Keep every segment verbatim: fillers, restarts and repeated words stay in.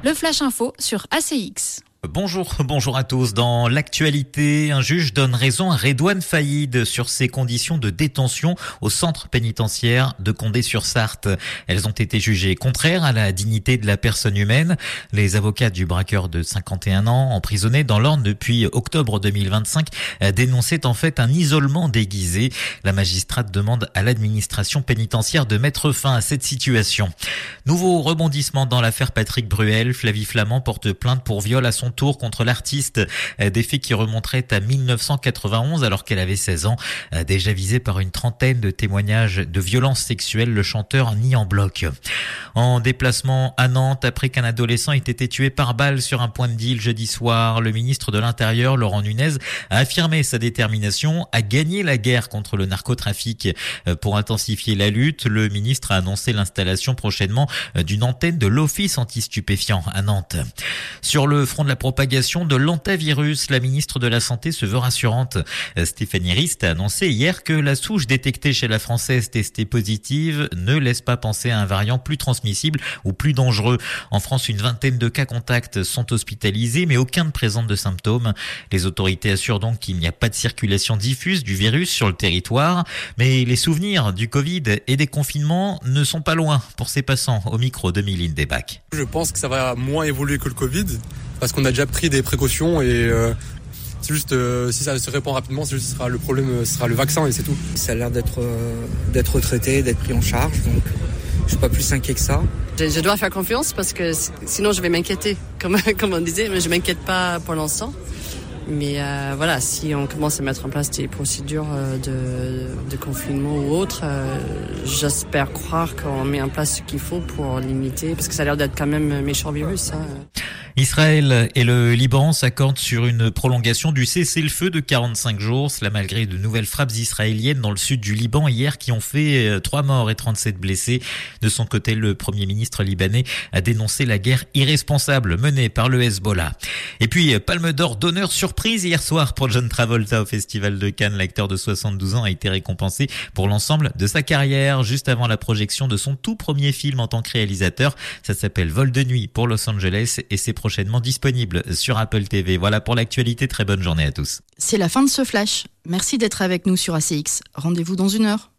Le Flash Info sur A C X. Bonjour, bonjour à tous. Dans l'actualité, un juge donne raison à Redouane Faïd sur ses conditions de détention au centre pénitentiaire de Condé-sur-Sarthe. Elles ont été jugées contraires à la dignité de la personne humaine. Les avocats du braqueur de cinquante et un ans, emprisonné dans l'Orne depuis octobre deux mille vingt-cinq, dénonçaient en fait un isolement déguisé. La magistrate demande à l'administration pénitentiaire de mettre fin à cette situation. Nouveau rebondissement dans l'affaire Patrick Bruel. Flavie Flament porte plainte pour viol à son tour contre l'artiste, des faits qui remonteraient à mille neuf cent quatre-vingt-onze alors qu'elle avait seize ans. Déjà visé par une trentaine de témoignages de violences sexuelles, le chanteur nie en bloc. En déplacement à Nantes, après qu'un adolescent ait été tué par balle sur un point de deal jeudi soir, le ministre de l'Intérieur, Laurent Nunez, a affirmé sa détermination à gagner la guerre contre le narcotrafic. Pour intensifier la lutte, le ministre a annoncé l'installation prochainement d'une antenne de l'Office anti-stupéfiants à Nantes. Sur le front de la propagation de l'hantavirus, la ministre de la Santé se veut rassurante. Stéphanie Rist a annoncé hier que la souche détectée chez la Française testée positive ne laisse pas penser à un variant plus transmissible ou plus dangereux. En France, une vingtaine de cas contacts sont hospitalisés, mais aucun ne présente de symptômes. Les autorités assurent donc qu'il n'y a pas de circulation diffuse du virus sur le territoire, mais les souvenirs du Covid et des confinements ne sont pas loin pour ces passants. Au micro de Mylène Debac. Je pense que ça va moins évoluer que le Covid, parce qu'on a déjà pris des précautions et euh, c'est juste euh, si ça se répand rapidement, c'est juste, ce sera le problème, ce sera le vaccin et c'est tout. Ça a l'air d'être euh, d'être traité, d'être pris en charge, donc je suis pas plus inquiet que ça. Je, je dois faire confiance parce que sinon je vais m'inquiéter, comme comme on disait, mais je m'inquiète pas pour l'instant. Mais euh, voilà, si on commence à mettre en place des procédures de, de confinement ou autre, euh, j'espère croire qu'on met en place ce qu'il faut pour limiter, parce que ça a l'air d'être quand même un méchant virus. Hein. Israël et le Liban s'accordent sur une prolongation du cessez-le-feu de quarante-cinq jours, cela malgré de nouvelles frappes israéliennes dans le sud du Liban hier qui ont fait trois morts et trente-sept blessés. De son côté, le premier ministre libanais a dénoncé la guerre irresponsable menée par le Hezbollah. Et puis, Palme d'Or d'honneur surprise hier soir pour John Travolta au Festival de Cannes. L'acteur de soixante-douze ans a été récompensé pour l'ensemble de sa carrière juste avant la projection de son tout premier film en tant que réalisateur. Ça s'appelle Vol de nuit pour Los Angeles et c'est prochainement disponible sur Apple T V. Voilà pour l'actualité. Très bonne journée à tous. C'est la fin de ce flash. Merci d'être avec nous sur A C X. Rendez-vous dans une heure.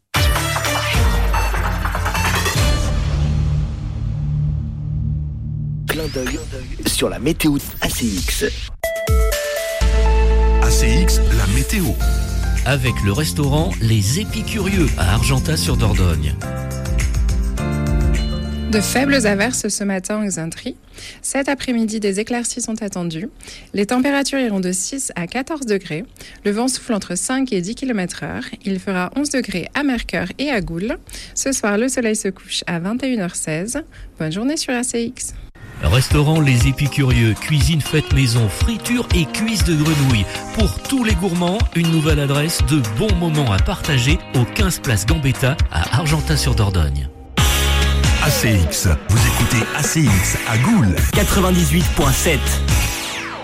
Clin d'œil sur la météo A C X. A C X, la météo. Avec le restaurant Les Épicurieux à Argentat-sur-Dordogne. De faibles averses ce matin en Exentrie. Cet après-midi, des éclaircies sont attendues. Les températures iront de six à quatorze degrés. Le vent souffle entre cinq et dix kilomètres heure. Il fera onze degrés à Mercœur et à Goul. Ce soir, le soleil se couche à vingt et une heures seize. Bonne journée sur A C X. Restaurant Les Épicurieux, cuisine faite maison, friture et cuisse de grenouille. Pour tous les gourmands, une nouvelle adresse de bons moments à partager au quinze place Gambetta à Argentat-sur-Dordogne. A C X, vous écoutez A C X à Goul quatre-vingt-dix-huit virgule sept.